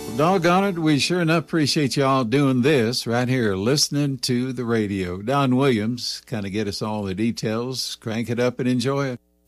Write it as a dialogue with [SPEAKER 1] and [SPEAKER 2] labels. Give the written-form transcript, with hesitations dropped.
[SPEAKER 1] Doggone it, we sure enough appreciate y'all doing this right here, listening to the radio. Don Williams, kind of get us all the details. Crank it up and enjoy it.